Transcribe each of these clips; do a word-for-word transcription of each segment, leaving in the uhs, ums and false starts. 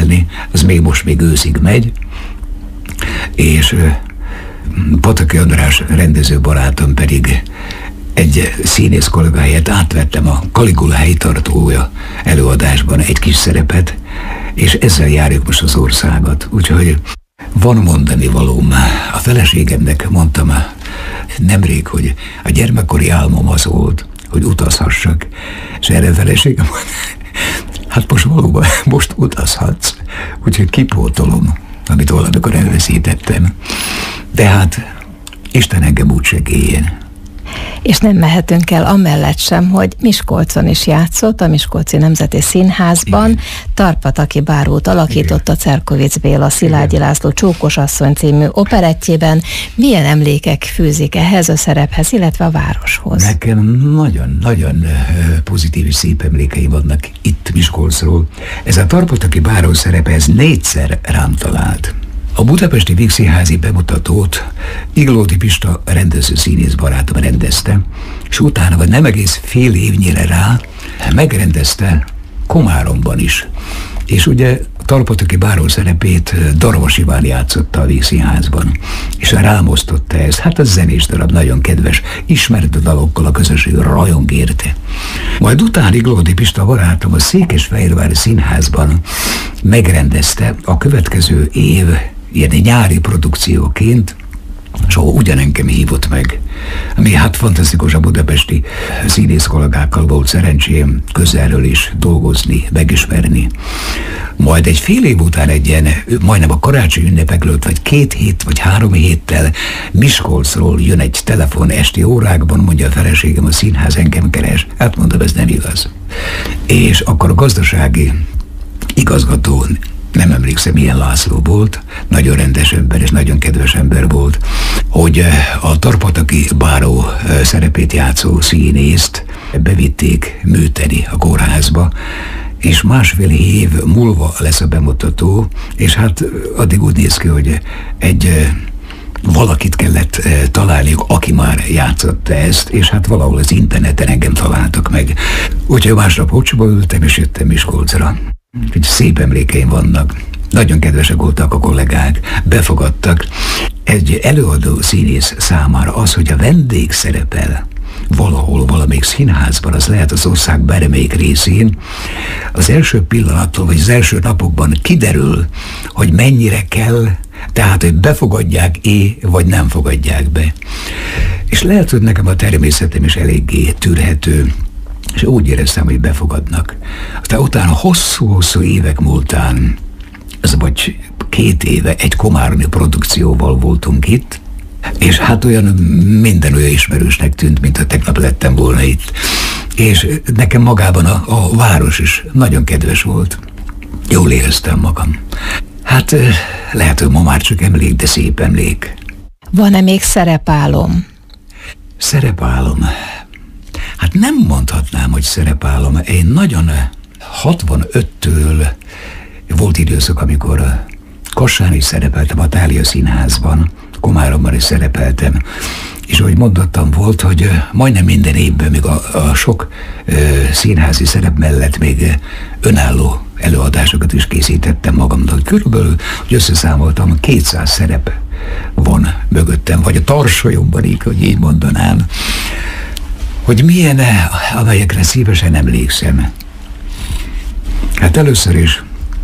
szerepelni, az még most még őszig megy, és Pataki András rendező barátom pedig egy színész kollégáját átvettem a Caligula helytartója előadásban egy kis szerepet, és ezzel járjuk most az országot. Úgyhogy van mondani valóm. A feleségemnek mondtam nemrég, hogy a gyermekkori álmom az volt, hogy utazhassak, és erre a feleségem mondta, hát most valóban most utazhatsz, úgyhogy kipótolom, amit valamikor elveszítettem. De hát Isten engem úgy segéljen. És nem mehetünk el amellett sem, hogy Miskolcon is játszott, a Miskolci Nemzeti Színházban. Igen. Tarpataki Bárót alakította Cerkovics Béla, Szilágyi László Csókos asszony című operettjében. Milyen emlékek fűzik ehhez a szerephez, illetve a városhoz? Nekem nagyon-nagyon pozitív és szép emlékei vannak itt Miskolcról. Ez a Tarpataki Báró szerepe, ez négyszer rám talált. A budapesti Vígszínházi bemutatót Iglódi Pista rendező színész barátom rendezte, és utána, vagy nem egész fél évnyire rá, megrendezte Komáromban is. És ugye Tarpataki Báró szerepét Darvas Iván játszotta a Vígszínházban, és rám osztotta ezt. Hát az zenés darab, nagyon kedves, ismert dalokkal a közösség rajong érte. Majd utána Iglódi Pista barátom a Székesfehérvári Színházban megrendezte a következő év ilyen nyári produkcióként, és ahol ugyanengem hívott meg, ami hát fantasztikus, a budapesti színész kollégákkal volt szerencsém közelről is dolgozni, megismerni. Majd egy fél év után egy ilyen, majdnem a karácsony ünnepekről, vagy két hét, vagy három héttel Miskolcról jön egy telefon esti órákban, mondja a feleségem, a színház engem keres. Hát mondom, ez nem igaz. És akkor a gazdasági igazgató, nem emlékszem, milyen László volt, nagyon rendes ember és nagyon kedves ember volt, hogy a Tarpataki Báró szerepét játszó színészt bevitték műteni a kórházba, és másfél év múlva lesz a bemutató, és hát addig úgy néz ki, hogy egy valakit kellett találniuk, aki már játszotta ezt, és hát valahol az interneten engem találtak meg. Úgyhogy másnap Hocsba ültem, és jöttem Miskolcra. Úgyhogy szép emlékeim vannak. Nagyon kedvesek voltak a kollégák, befogadtak. Egy előadó színész számára az, hogy a vendég szerepel valahol, valamelyik színházban, az lehet az ország bármelyik részén, az első pillanattól, vagy az első napokban kiderül, hogy mennyire kell, tehát, hogy befogadják-é, vagy nem fogadják be. És lehet, hogy nekem a természetem is eléggé tűrhető, és úgy éreztem, hogy befogadnak. Aztán utána hosszú-hosszú évek múltán, ez vagy két éve egy komáromi produkcióval voltunk itt, és hát olyan minden olyan ismerősnek tűnt, mint ha tegnap lettem volna itt. És nekem magában a, a város is nagyon kedves volt. Jól éreztem magam. Hát lehet, hogy ma már csak emlék, de szép emlék. Van-e még szerepálom? Szerepálom? Hát nem mondhatnám, hogy szerepálom. Én nagyon hatvanöttől volt időszak, amikor Kassán is szerepeltem, a Thália Színházban, Komáromban is szerepeltem, és ahogy mondottam, volt, hogy majdnem minden évben, még a, a sok ö, színházi szerep mellett még önálló előadásokat is készítettem magamnak. Körülbelül, hogy összeszámoltam, kétszáz szerep van mögöttem, vagy a tarsolyomban, így, hogy így mondanám. Hogy milyen, amelyekre szívesen emlékszem. Hát először is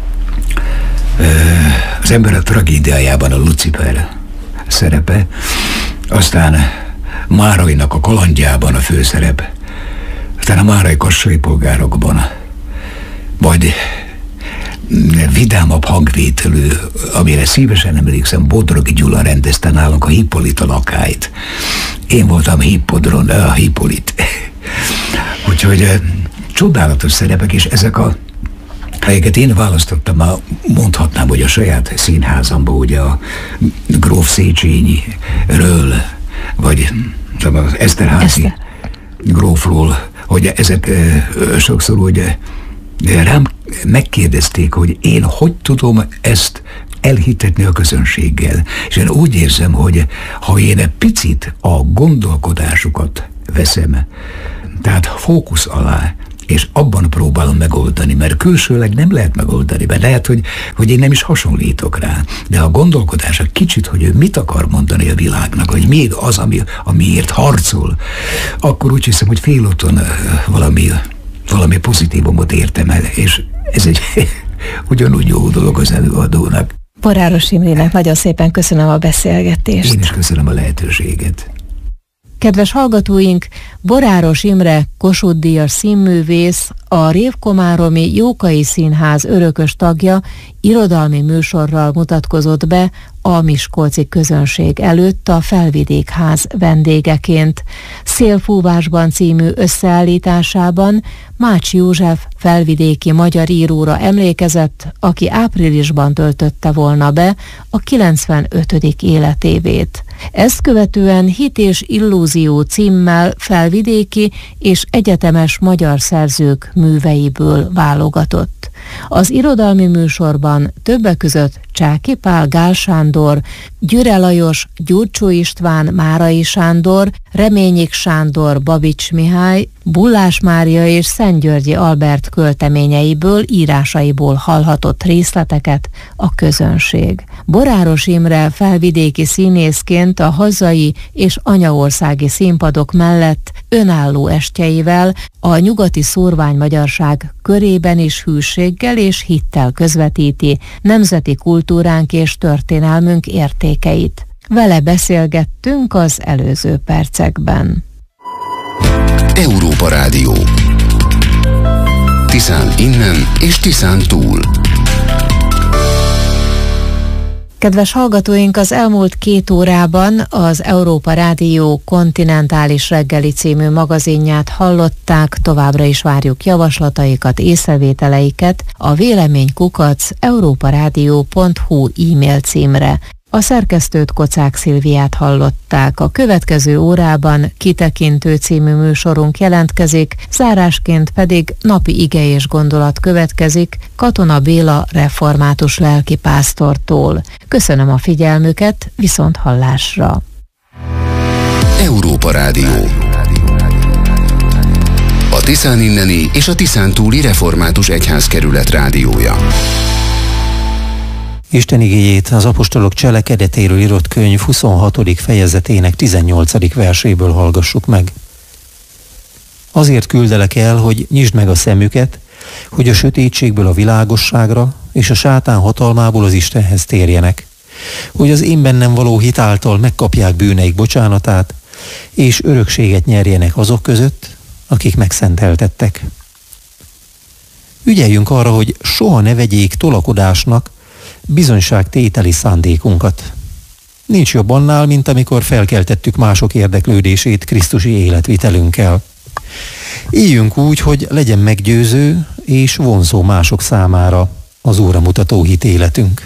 az ember a tragédiájában a Lucifer szerepe, aztán Márainak a kalandjában a főszerep, aztán a Márai kassai polgárokban, majd vidámabb hangvételű, amire szívesen emlékszem, Bodrogi Gyula rendezte nálunk a Hippolita lakályt. Én voltam Hippodron, a Hippolit. Úgyhogy csodálatos szerepek, és ezek a helyeket én választottam, már mondhatnám, hogy a saját színházamba, ugye a Gróf Széchenyiről, vagy az Eszterházy Eszter. Grófról, hogy ezek sokszor ugye rám megkérdezték, hogy én hogy tudom ezt elhitetni a közönséggel. És én úgy érzem, hogy ha én egy picit a gondolkodásukat veszem, tehát fókusz alá, és abban próbálom megoldani, mert külsőleg nem lehet megoldani, mert lehet, hogy, hogy én nem is hasonlítok rá, de a gondolkodása kicsit, hogy ő mit akar mondani a világnak, hogy mi az, ami, amiért harcol, akkor úgy hiszem, hogy félúton valami, valami pozitívumot értem el, és ez egy ugyanúgy jó dolog az előadónak. Boráros Imrének nagyon szépen köszönöm a beszélgetést. Én is köszönöm a lehetőséget. Kedves hallgatóink, Boráros Imre Kossuth-díjas színművész, a Révkomáromi Jókai Színház örökös tagja irodalmi műsorral mutatkozott be a miskolci közönség előtt a Felvidékház vendégeként. Szélfúvásban című összeállításában Mács József felvidéki magyar íróra emlékezett, aki áprilisban töltötte volna be a kilencvenötödik életévét. Ezt követően Hit és illúzió címmel felvidéki és egyetemes magyar szerzők műveiből válogatott. Az irodalmi műsorban többek között Csáky Pál, Gál Sándor, Gyüre Lajos, Gyurcsó István, Márai Sándor, Reményik Sándor, Babics Mihály, Bullás Mária és Szentgyörgyi Albert költeményeiből, írásaiból hallhatott részleteket a közönség. Boráros Imre felvidéki színészként a hazai és anyaországi színpadok mellett önálló estjeivel a nyugati szórványmagyarság körében is hűséggel és hittel közvetíti nemzeti kultúránk és történelmünk értékeit. Vele beszélgettünk az előző percekben. Európa Rádió. Tiszán innen és Tiszán túl. Kedves hallgatóink, az elmúlt két órában az Európa Rádió Kontinentális Reggeli című magazinját hallották, továbbra is várjuk javaslataikat, észrevételeiket a véleménykukac európarádió pont hu e-mail címre. A szerkesztőt, Kocák Szilviát hallották. A következő órában Kitekintő című műsorunk jelentkezik, zárásként pedig napi ige és gondolat következik Katona Béla református lelkipásztortól. Köszönöm a figyelmüket, viszont hallásra! Európa Rádió. A Tiszán inneni és a Tiszán túli református egyházkerület rádiója. Isten igéjét az apostolok cselekedetéről írott könyv huszonhatodik fejezetének tizennyolcadik verséből hallgassuk meg. Azért küldelek el, hogy nyisd meg a szemüket, hogy a sötétségből a világosságra és a sátán hatalmából az Istenhez térjenek, hogy az én bennem való hit által megkapják bűneik bocsánatát, és örökséget nyerjenek azok között, akik megszenteltettek. Ügyeljünk arra, hogy soha ne vegyék tolakodásnak bizonyságtételi szándékunkat. Nincs jobb annál, mint amikor felkeltettük mások érdeklődését krisztusi életvitelünkkel. Éljünk úgy, hogy legyen meggyőző és vonzó mások számára az óramutató hitéletünk.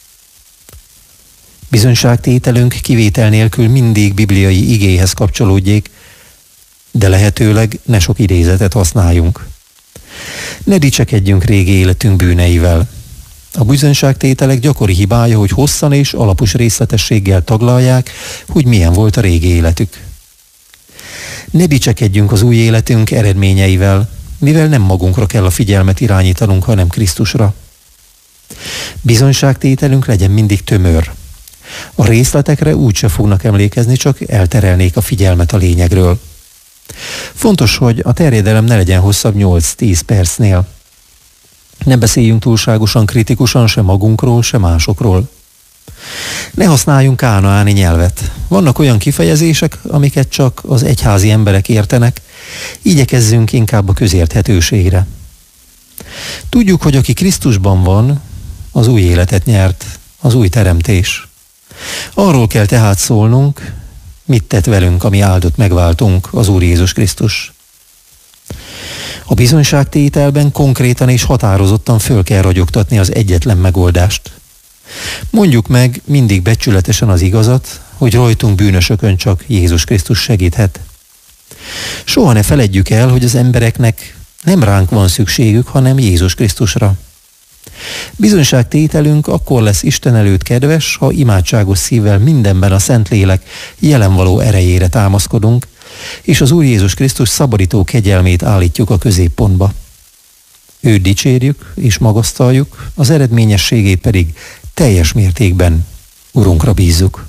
Bizonyságtételünk kivétel nélkül mindig bibliai igéhez kapcsolódjék, de lehetőleg ne sok idézetet használjunk. Ne dicsekedjünk régi életünk bűneivel. A bizonyságtételek gyakori hibája, hogy hosszan és alapos részletességgel taglalják, hogy milyen volt a régi életük. Ne dicsekedjünk az új életünk eredményeivel, mivel nem magunkra kell a figyelmet irányítanunk, hanem Krisztusra. Bizonyságtételünk legyen mindig tömör. A részletekre úgyse fognak emlékezni, csak elterelnék a figyelmet a lényegről. Fontos, hogy a terjedelem ne legyen hosszabb nyolc-tíz percnél. Ne beszéljünk túlságosan kritikusan se magunkról, se másokról. Ne használjunk kánaáni nyelvet. Vannak olyan kifejezések, amiket csak az egyházi emberek értenek, igyekezzünk inkább a közérthetőségre. Tudjuk, hogy aki Krisztusban van, az új életet nyert, az új teremtés. Arról kell tehát szólnunk, mit tett velünk, ami áldott megváltunk, az Úr Jézus Krisztus. A bizonyságtételben konkrétan és határozottan föl kell ragyogtatni az egyetlen megoldást. Mondjuk meg mindig becsületesen az igazat, hogy rajtunk bűnösökön csak Jézus Krisztus segíthet. Soha ne feledjük el, hogy az embereknek nem ránk van szükségük, hanem Jézus Krisztusra. Bizonyságtételünk akkor lesz Isten előtt kedves, ha imádságos szívvel mindenben a Szentlélek jelenvaló erejére támaszkodunk, és az Úr Jézus Krisztus szabadító kegyelmét állítjuk a középpontba. Őt dicsérjük és magasztaljuk, az eredményességét pedig teljes mértékben Urunkra bízzuk.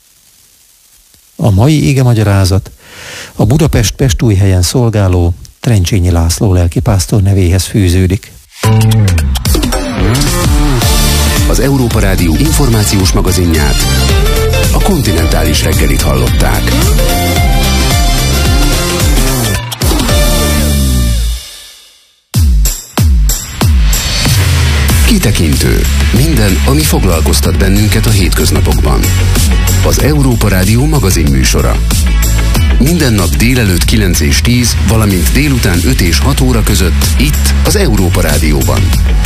A mai igemagyarázat a Budapest Pestújhelyen szolgáló Trencsényi László lelkipásztor nevéhez fűződik. Az Európa Rádió információs magazinját, a Kontinentális reggelit hallották. Kitekintő. Minden, ami foglalkoztat bennünket a hétköznapokban. Az Európa Rádió magazin műsora. Minden nap délelőtt kilenc és tíz, valamint délután öt és hat óra között itt az Európa Rádióban.